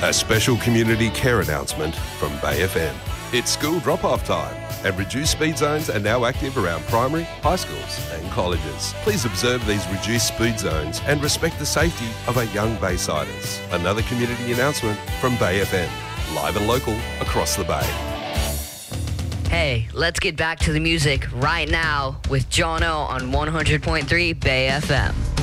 A special community care announcement from Bay FM. It's school drop-off time and reduced speed zones are now active around primary, high schools and colleges. Please observe these reduced speed zones and respect the safety of our young Baysiders. Another community announcement from Bay FM. Live and local across the Bay. Hey, let's get back to the music right now with John O on 100.3 Bay FM.